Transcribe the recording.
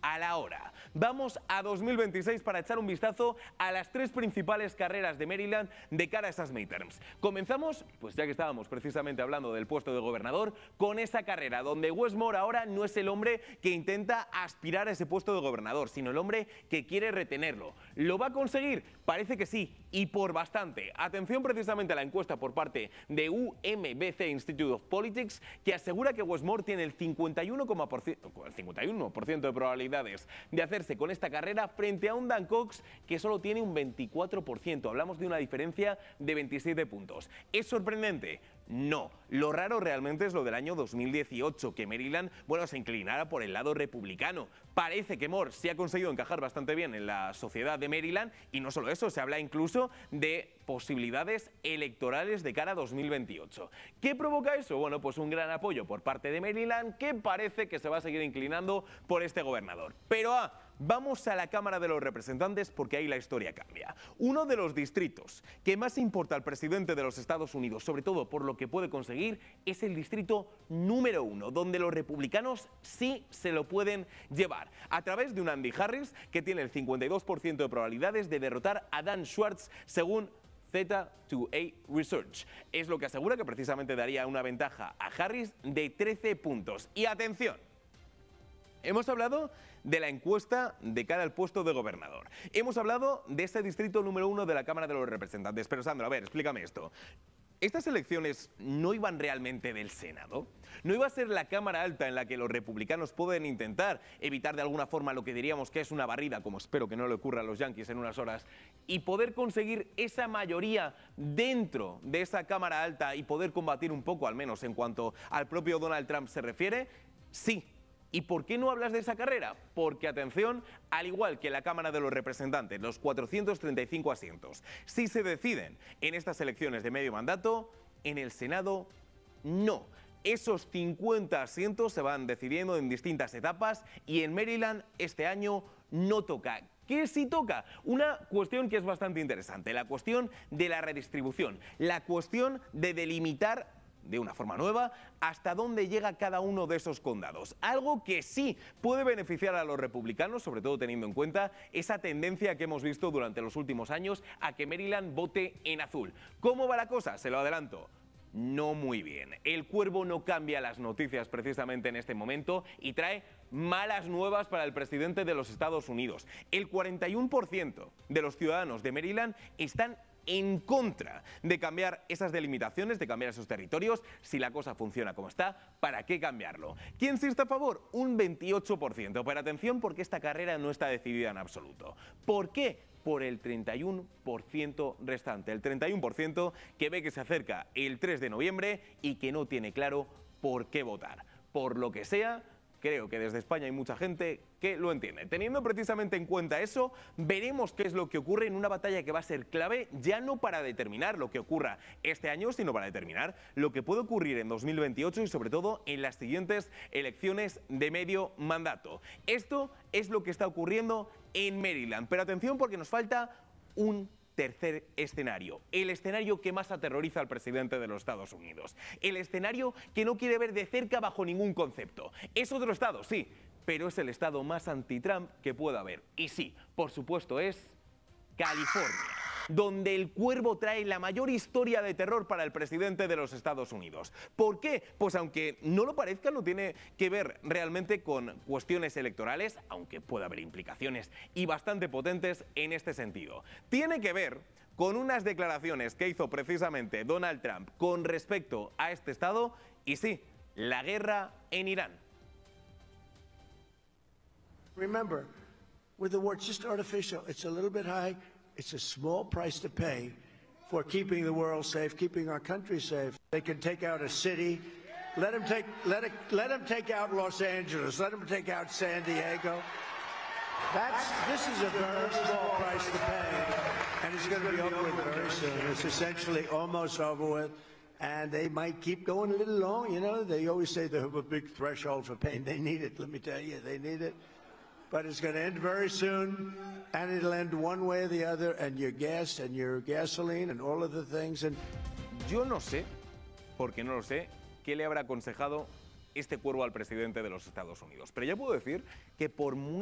a la hora. Vamos a 2026 para echar un vistazo a las tres principales carreras de Maryland de cara a esas midterms. Comenzamos, pues ya que estábamos precisamente hablando del puesto de gobernador, con esa carrera donde Wes Moore ahora no es el hombre que intenta aspirar a ese puesto de gobernador, sino el hombre que quiere retenerlo. ¿Lo va a conseguir? Parece que sí, y por bastante. Atención precisamente a la encuesta por parte de UMBC Institute of Politics, que asegura que Wes Moore tiene el 51% de probabilidades de hacerse con esta carrera frente a un Dan Cox que solo tiene un 24%. Hablamos de una diferencia de 27 puntos. ¿Es sorprendente? No. Lo raro realmente es lo del año 2018, que Maryland, bueno, se inclinara por el lado republicano. Parece que Moore se ha conseguido encajar bastante bien en la sociedad de Maryland, y no solo eso, se habla incluso de posibilidades electorales de cara a 2028. ¿Qué provoca eso? Bueno, pues un gran apoyo por parte de Maryland, que parece que se va a seguir inclinando por este gobernador. Pero vamos a la Cámara de los Representantes, porque ahí la historia cambia. Uno de los distritos que más importa al presidente de los Estados Unidos, sobre todo por lo que puede conseguir, es el distrito número 1, donde los republicanos sí se lo pueden llevar, a través de un Andy Harris que tiene el 52% de probabilidades de derrotar a Dan Schwartz, según Z2A Research. Es lo que asegura que precisamente daría una ventaja a Harris de 13 puntos. Y atención, hemos hablado de la encuesta de cara al puesto de gobernador. Hemos hablado de ese distrito número 1 de la Cámara de los Representantes. Pero Sandro, a ver, explícame esto. ¿Estas elecciones no iban realmente del Senado? ¿No iba a ser la Cámara Alta en la que los republicanos pueden intentar evitar de alguna forma lo que diríamos que es una barrida, como espero que no le ocurra a los Yankees en unas horas, y poder conseguir esa mayoría dentro de esa Cámara Alta y poder combatir un poco, al menos en cuanto al propio Donald Trump se refiere? Sí. ¿Y por qué no hablas de esa carrera? Porque, atención, al igual que la Cámara de los Representantes, los 435 asientos, si se deciden en estas elecciones de medio mandato, en el Senado no. Esos 50 asientos se van decidiendo en distintas etapas y en Maryland este año no toca. ¿Qué sí toca? Una cuestión que es bastante interesante, la cuestión de la redistribución, la cuestión de delimitar de una forma nueva hasta dónde llega cada uno de esos condados. Algo que sí puede beneficiar a los republicanos, sobre todo teniendo en cuenta esa tendencia que hemos visto durante los últimos años a que Maryland vote en azul. ¿Cómo va la cosa? Se lo adelanto. No muy bien. El Cuervo no cambia las noticias precisamente en este momento y trae malas nuevas para el presidente de los Estados Unidos. El 41% de los ciudadanos de Maryland están en contra de cambiar esas delimitaciones, de cambiar esos territorios. Si la cosa funciona como está, ¿para qué cambiarlo? ¿Quién sí está a favor? Un 28%. Pero atención, porque esta carrera no está decidida en absoluto. ¿Por qué? Por el 31% restante. El 31% que ve que se acerca el 3 de noviembre y que no tiene claro por qué votar. Por lo que sea, creo que desde España hay mucha gente que lo entiende. Teniendo precisamente en cuenta eso, veremos qué es lo que ocurre en una batalla que va a ser clave, ya no para determinar lo que ocurra este año, sino para determinar lo que puede ocurrir en 2028 y sobre todo en las siguientes elecciones de medio mandato. Esto es lo que está ocurriendo en Maryland. Pero atención, porque nos falta un tercer escenario, el escenario que más aterroriza al presidente de los Estados Unidos, el escenario que no quiere ver de cerca bajo ningún concepto. Es otro estado, sí, pero es el estado más anti-Trump que pueda haber. Y sí, por supuesto, es California, donde el Cuervo trae la mayor historia de terror para el presidente de los Estados Unidos. ¿Por qué? Pues aunque no lo parezca, no tiene que ver realmente con cuestiones electorales, aunque pueda haber implicaciones y bastante potentes en este sentido. Tiene que ver con unas declaraciones que hizo precisamente Donald Trump con respecto a este estado y sí, la guerra en Irán. Remember, with the war, it's just artificial. It's a little bit high. It's a small price to pay for keeping the world safe, keeping our country safe. They can take out a city. Let them take out Los Angeles. Let them take out San Diego. This is a very small price to pay, and it's going to be over with very soon. It's essentially almost over with, and they might keep going a little long. You know, they always say they have a big threshold for pain. They need it. Let me tell you, they need it. But it's going to end very soon, and it'll end one way or the other, and your gas and your gasoline and all of the things. And yo no sé, porque no lo sé, qué le habrá aconsejado este Cuervo al presidente de los Estados Unidos. Pero yo puedo decir que por muy